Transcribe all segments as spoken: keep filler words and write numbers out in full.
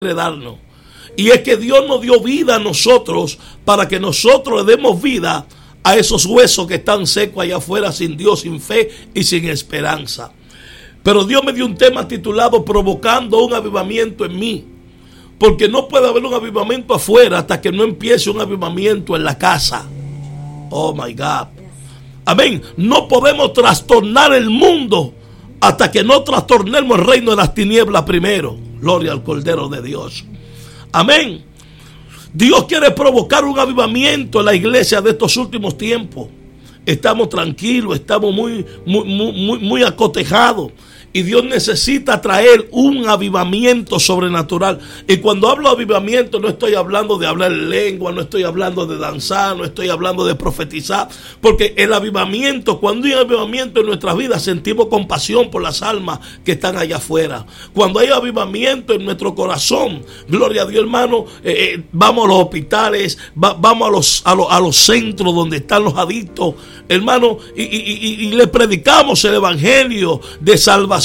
darnos. Y es que Dios nos dio vida a nosotros para que nosotros le demos vida a esos huesos que están secos allá afuera, sin Dios, sin fe y sin esperanza. Pero Dios me dio un tema titulado Provocando un avivamiento en mí. Porque no puede haber un avivamiento afuera hasta que no empiece un avivamiento en la casa. Oh my God. Amén. No podemos trastornar el mundo hasta que no trastornemos el reino de las tinieblas primero. Gloria al Cordero de Dios. Amén. Dios quiere provocar un avivamiento en la iglesia de estos últimos tiempos. Estamos tranquilos, estamos muy, muy, muy, muy acotejados. Y Dios necesita traer un avivamiento sobrenatural. Y cuando hablo de avivamiento, no estoy hablando de hablar en lengua, no estoy hablando de danzar, no estoy hablando de profetizar. Porque el avivamiento, cuando hay avivamiento en nuestras vidas, sentimos compasión por las almas que están allá afuera. Cuando hay avivamiento en nuestro corazón, gloria a Dios, hermano, eh, eh, vamos a los hospitales, va, vamos a los, a, los, a los centros donde están los adictos, hermano, y, y, y, y le predicamos el evangelio de salvación.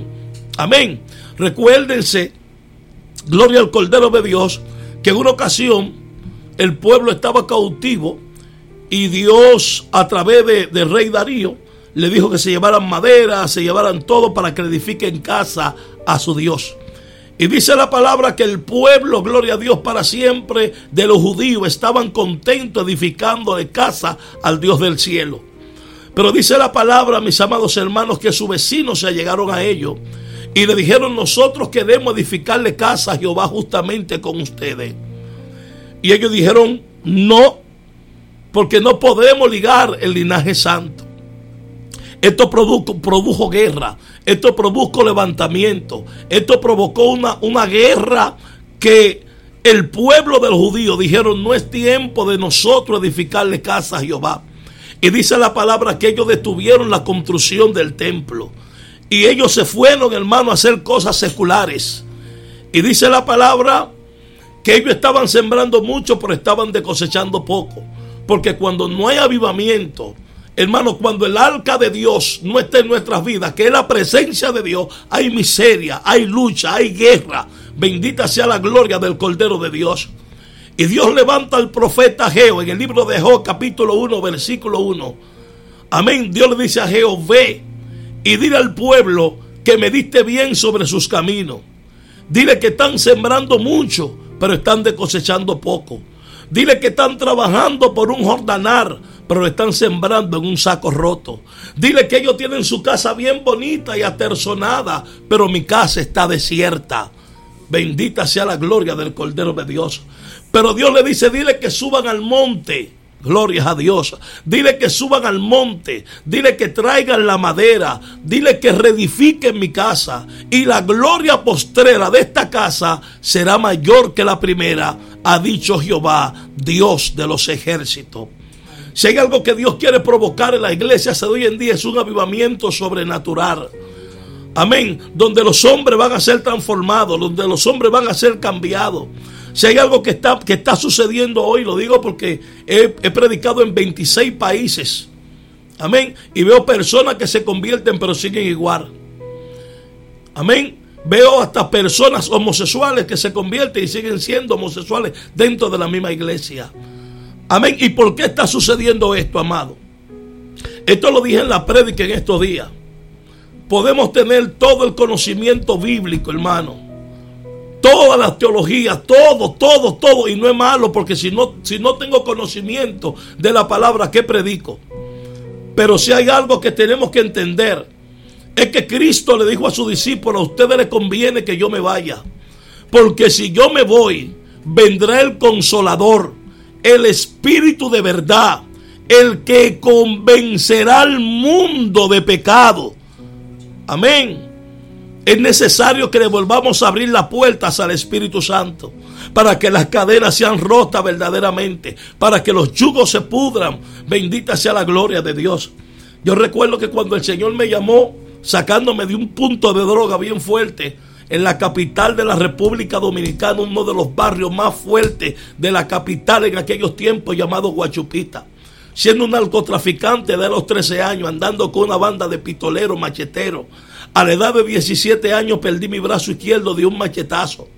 Amén. Recuérdense, gloria al Cordero de Dios, que en una ocasión el pueblo estaba cautivo y Dios, a través de, de rey Darío, le dijo que se llevaran madera, se llevaran todo para que edifiquen casa a su Dios. Y dice la palabra que el pueblo, gloria a Dios para siempre, de los judíos estaban contentos edificándole casa al Dios del cielo. Pero dice la palabra, mis amados hermanos, que sus vecinos se allegaron a ellos y le dijeron: nosotros queremos edificarle casa a Jehová justamente con ustedes. Y ellos dijeron: no, porque no podemos ligar el linaje santo. Esto produjo, produjo guerra, esto produjo levantamiento, esto provocó una, una guerra que el pueblo de los judíos dijeron: no es tiempo de nosotros edificarle casa a Jehová. Y dice la palabra que ellos detuvieron la construcción del templo. Y ellos se fueron, hermano, a hacer cosas seculares. Y dice la palabra que ellos estaban sembrando mucho, pero estaban cosechando poco. Porque cuando no hay avivamiento, hermano, cuando el arca de Dios no está en nuestras vidas, que es la presencia de Dios, hay miseria, hay lucha, hay guerra. Bendita sea la gloria del Cordero de Dios. Y Dios levanta al profeta Ageo en el libro de Job, capítulo uno, versículo uno. Amén. Dios le dice a Ageo: ve y dile al pueblo que medite bien sobre sus caminos. Dile que están sembrando mucho, pero están cosechando poco. Dile que están trabajando por un jordanar, pero están sembrando en un saco roto. Dile que ellos tienen su casa bien bonita y aterzonada, pero mi casa está desierta. Bendita sea la gloria del Cordero de Dios. Pero Dios le dice: dile que suban al monte. Gloria a Dios. Dile que suban al monte. Dile que traigan la madera. Dile que reedifiquen mi casa. Y la gloria postrera de esta casa será mayor que la primera, ha dicho Jehová, Dios de los ejércitos. Si hay algo que Dios quiere provocar en la iglesia de hoy en día, es un avivamiento sobrenatural. Amén. Donde los hombres van a ser transformados, donde los hombres van a ser cambiados. Si hay algo que está, que está sucediendo hoy, lo digo porque he, he predicado en veintiséis países. Amén. Y veo personas que se convierten pero siguen igual. Amén. Veo hasta personas homosexuales que se convierten y siguen siendo homosexuales dentro de la misma iglesia. Amén. ¿Y por qué está sucediendo esto, amado? Esto lo dije en la prédica en estos días. Podemos tener todo el conocimiento bíblico, hermano. Toda la teología, todo, todo, todo. Y no es malo, porque si no, si no tengo conocimiento de la palabra, ¿qué predico? Pero si hay algo que tenemos que entender, es que Cristo le dijo a sus discípulos: a ustedes les conviene que yo me vaya. Porque si yo me voy, vendrá el Consolador, el Espíritu de verdad, el que convencerá al mundo de pecado. Amén. Es necesario que le volvamos a abrir las puertas al Espíritu Santo para que las cadenas sean rotas verdaderamente, para que los yugos se pudran. Bendita sea la gloria de Dios. Yo recuerdo que cuando el Señor me llamó, sacándome de un punto de droga bien fuerte, en la capital de la República Dominicana, uno de los barrios más fuertes de la capital en aquellos tiempos, llamado Guachupita. Siendo un narcotraficante de los trece años, andando con una banda de pistoleros, macheteros. A la edad de diecisiete años perdí mi brazo izquierdo de un machetazo.